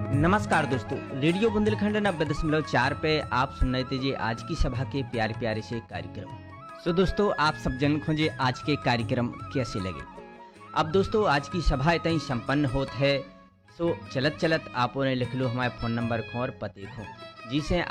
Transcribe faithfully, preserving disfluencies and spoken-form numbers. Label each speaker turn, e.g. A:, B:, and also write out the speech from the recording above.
A: नमस्कार दोस्तों, रेडियो बुंदेलखंड नब्बे दशमलव चार पे आप सुन रहे थे जी आज की सभा के प्यारे प्यारे से कार्यक्रम। सो दोस्तों, आप सब जन खोजे आज के कार्यक्रम कैसे लगे। अब दोस्तों आज की सभा इतना ही संपन्न होत है। सो चलत चलत आप उन्हें लिख लो हमारे फ़ोन नंबर को और पते को, जिसे